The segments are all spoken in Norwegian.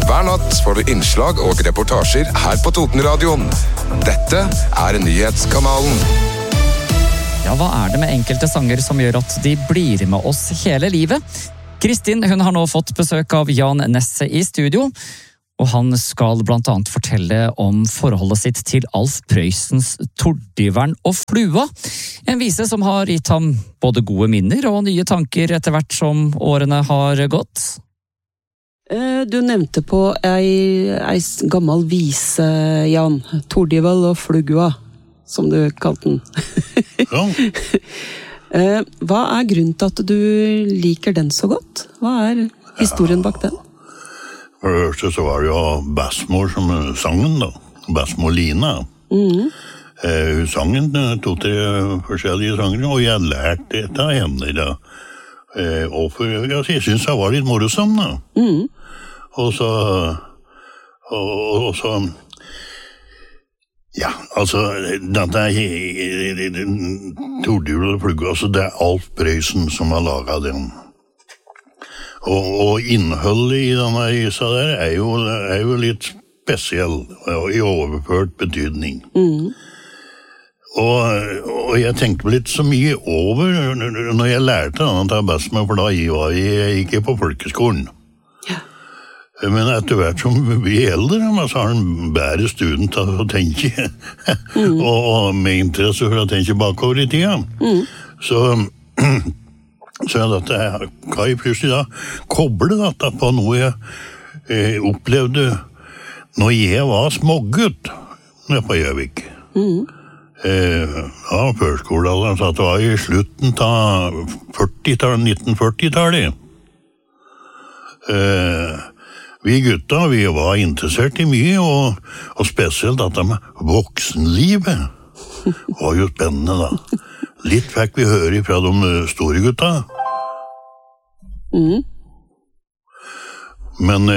Hver natt får du innslag og reportasjer her på Totenradioen. Dette nyhetskanalen. Ja, hva det med enkelte sanger som gjør at de blir med oss hele livet? Kristin, hun har nå fått besøk av Jan Nesse i studio, og han skal blant annet fortelle om forholdet sitt til Alf Prøysens Tordiveren og Flua. En vise som har gitt ham både gode minner og nye tanker etter hvert som årene har gått. Du nevnte på ei gammel vise, Jan. Tordivel og Flugua, som du kalte den. Ja. Hva grunnen til at du liker den så godt? Hva historien bak den? For det første så var det jo Bassmor som sang den da. Bassmor Lina. Hun sang den 2-3 forskjellige sanger, og jeg lærte det av henne da. Og for, jeg synes det var litt morsom da. Og så ja, altså dette Tordiveren og Flugga, altså det Alf Prøysen som har laget den. Og innholdet i denne visa der jo litt spesiell, og i overført betydning. Og jeg tenkte litt så mye over når jeg lærte denne til Bassmor, for da var jeg ikke på folkeskolen. Men etter hvert som vi blir eldre, så har en bedre stund til å tenke, og med interesse for å tenke bakover i tida. Så dette kan jeg plutselig da koble dette på noe jeg opplevde når jeg var smågutt nede på Gjøvik. Ja, førskolealderen, så det var i slutten av 1940-tallet. Vi gutta, vi var interessert i mye, og spesielt dette med voksenlivet var jo spennende da. Litt fikk vi høre fra de store gutta. Men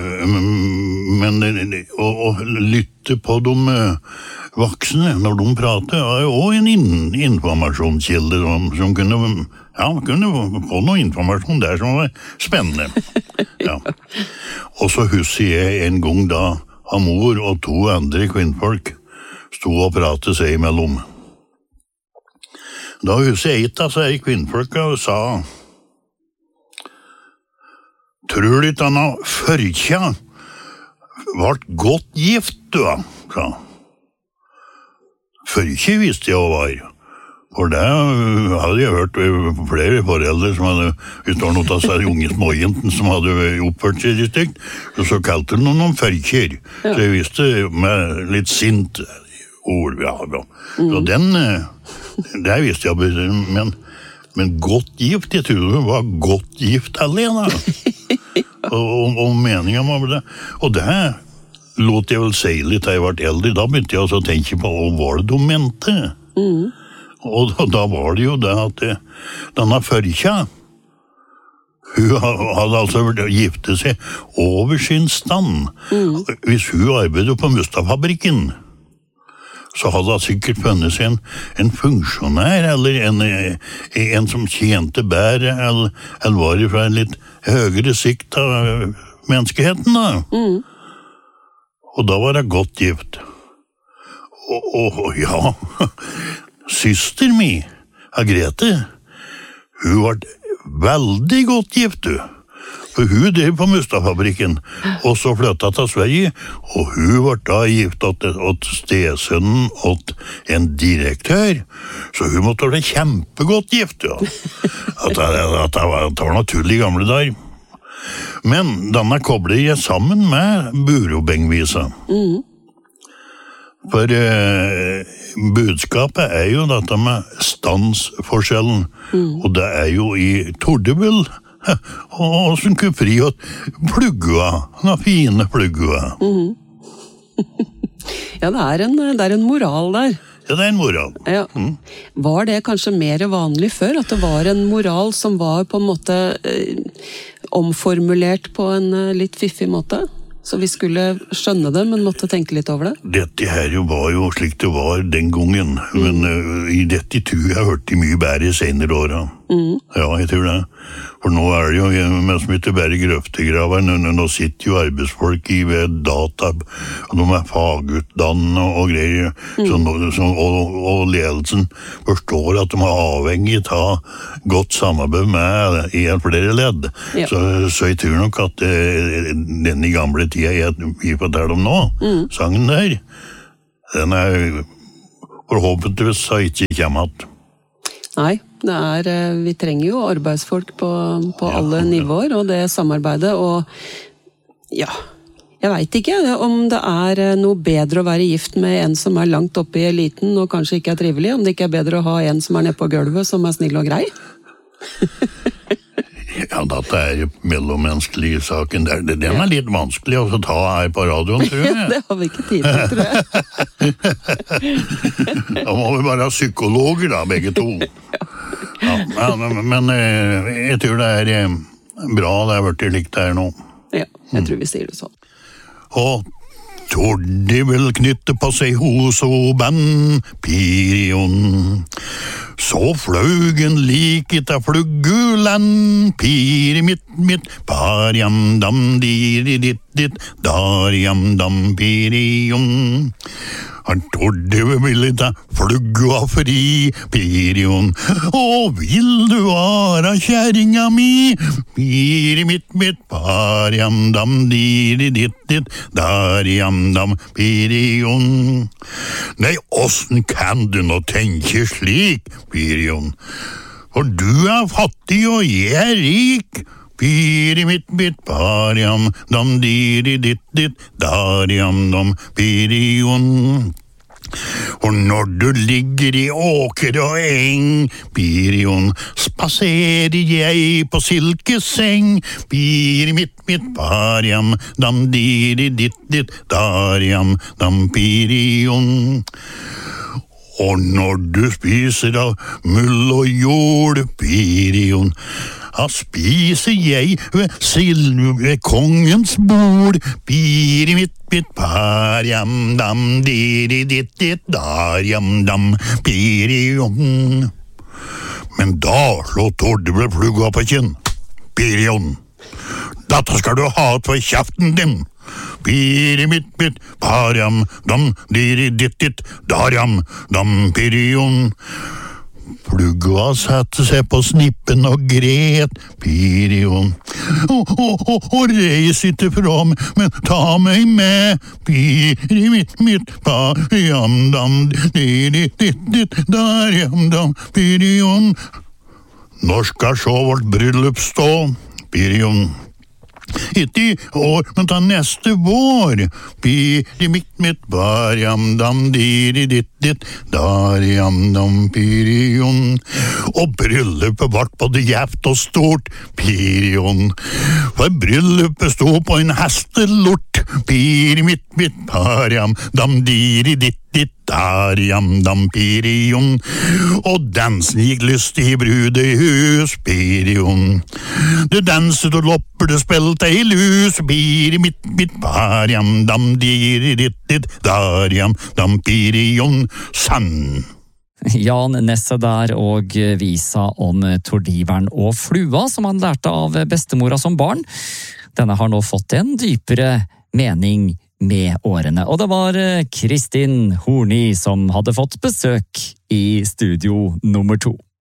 å lytte på de voksne når de prater, var jo også en informasjonskilde som kunne få noe informasjon der som var spennende. Ja. Og så husker jeg en gang da mor og 2 andre kvinnfolk stod og pratet seg imellom. Da husker jeg et av seg kvinnfolka og sa: «Tror du ikke han har førkja vært godt gift, du da?» sa. Førkje visste jeg hva var. For det hadde jeg hørt flere foreldre som hadde, hvis det var noen av seg unge småjenten som hadde oppført seg i stygt, så kalte de noen førkjer. Så jeg visste med litt sint ord. Ja. Så det visste jeg, men godt gift, jeg trodde det var godt gift alene. Og meningen var det. Og det lot jeg vel si litt da jeg ble eldre. Da begynte jeg også å tenke på hva var det de mente. Og da var det jo det at denne førkja, hun hadde altså giftet seg over sin stand. Hvis hun arbeidet på Mustadfabrikken, så hadde det sikkert funnet seg en funksjonær, eller en som tjente bedre, eller var det fra en litt høyere sikt av menneskeheten da. Og da var det godt gift. Og ja, søster mi, Grete, hun var veldig godt gift, du. For hun drev på Mustadfabrikken, og så flyttet til Sverige, og hun var da gift åt stesønnen åt en direktør, så hun måtte være kjempegodt gift, ja. At det var naturlig gamle der. Men denne kobler jeg sammen med Burobengvisa. For budskapet jo dette med standsforskjellen, og det jo i Tordevel, og som kupri og Flugga, den fine Flugga. Ja, det en moral der. Ja, det en moral. Ja. Var det kanskje mer vanlig før, at det var en moral som var på en måte omformulert på en litt fiffig måte? Så vi skulle skjønne det, men måtte tenke litt over det? Dette her var jo slik det var den gangen, men i dette tror jeg hørte mye bedre i senere åra. Ja, jeg tror det. For nå det jo, mens vi ikke bare grøftegraver, nå sitter jo arbeidsfolk i ved data, og de fagutdannet og greier, og ledelsen forstår at de avhengig av godt samarbeid med en flere ledd. Ja. Så jeg tror nok at denne gamle tida vi forteller om nå, sangen der, den forhåpentligvis ikke kommer att. Nei, vi trenger jo arbeidsfolk på alle nivåer, og det samarbeidet, og ja, jeg vet ikke om det noe bedre å være gift med en som langt oppe i eliten og kanskje ikke trivelig, om det ikke bedre å ha en som nede på gulvet som snill og grei. Ja, dette jo mellommenneskelig saken. Den litt vanskelig å ta her på radioen, tror jeg. Det har vi ikke tid til, tror jeg. Da må vi bare ha psykologer da, begge to. Ja, men jeg tror det bra, det har vært likt her nå. Ja, jeg tror vi sier det sånn. Og Tordi vil knytte på seg hos og band, Pirion. Så fløg en like ta flugguland, Piri mitt, parjam dam diri ditt, darjam dam Pirion. Han Tordi ville ta flugga fri, Pirion. Og vil du vara kjæringa mi, Piri mitt, parjam dam diri ditt, darjam dam Pirion. Nei, åssen kan du nå tenke slik, Pirion? For du fattig og jeg rik, Piri mitt, parjam dam diri ditt, darjam dam Pirion. Og når du ligger i åker og eng, Pirion, spaserer jeg på silkeseng, Piri mitt, parjam dam diri ditt, darjam dam Pirion. Og når du spiser av mull og jord, Pirion, spiser jeg ved kongens bord, Piri mitt, parjam dam diri ditt, darjam dam Pirion. Men da slår Tordi flugga på kinn, Pirion. Dette skal du ha for kjeften din, Piri mitt, parjam dam diri ditt, darjam dam Pirion. Flugga satte seg på snippen og gret, Pirion. Og reis ikke fra meg, men ta meg med, Piri mitt, parjam dam diri ditt, darjam dam Pirion. Når skal så vårt bryllup stå, Pirion? Ikke i år, men ta neste vår, Piri mitt, parjam dam diri ditt, darjam dam Pirion. Og bryllupet vart både gjevt og stort, Pirion. For bryllupet sto på en hestelort, Piri mitt, parjam dam diri ditt, darjam dam Pirion. Og dansen gikk lystig i brudehus, Pirion. Du danset og lopper, du spilte i lus, Piri mitt, parjam dam diri ditt, darjam dam Pirion. Sann. Jan Nesse der og visa om tordiveren og flua som han lærte av bestemora som barn. Denne har nå fått en dypere mening med årene, og det var Kristin Horni som hadde fått besøk i studio nummer 2.